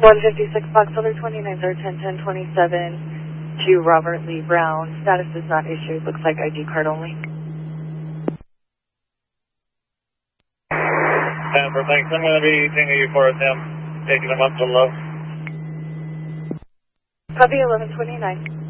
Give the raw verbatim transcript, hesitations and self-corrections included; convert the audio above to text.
one fifty-six Foxtrot twenty-nine, ten ten twenty-seven to Robert Lee Brown. Status is not issued. Looks like I D card only. Denver, thanks. I'm going to be taking you for a Tim, taking them up to low. Copy eleven twenty-nine.